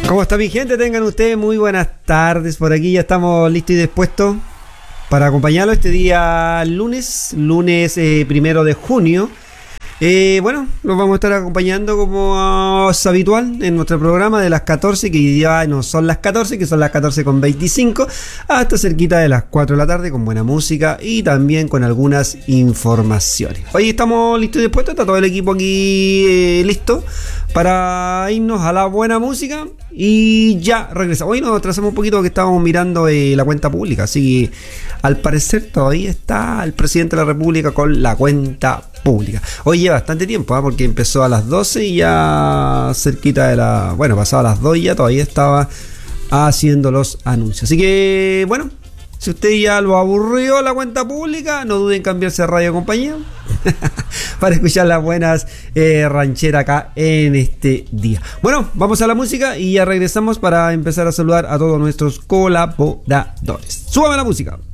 ¿Cómo está mi gente? Tengan ustedes muy buenas tardes. Por aquí ya estamos listos y dispuestos para acompañarlo este día lunes 1 de junio. Bueno, los vamos a estar acompañando como es habitual en nuestro programa de las 14, que ya no son las 14, que son las 14:25, hasta cerquita de las 4 de la tarde con buena música y también con algunas informaciones. Hoy estamos listos y dispuestos, está todo el equipo aquí listo para irnos a la buena música y ya regresamos. Hoy nos atrasamos un poquito porque estábamos mirando la cuenta pública, así que al parecer todavía está el presidente de la República con la cuenta pública. Hoy lleva bastante tiempo, porque empezó a las 12 y ya cerquita de la... Bueno, pasaba a las 2 y ya todavía estaba haciendo los anuncios. Así que, bueno, si usted ya lo aburrió la cuenta pública, no duden en cambiarse a Radio Compañía para escuchar las buenas rancheras acá en este día. Bueno, vamos a la música y ya regresamos para empezar a saludar a todos nuestros colaboradores. ¡Súbame la música!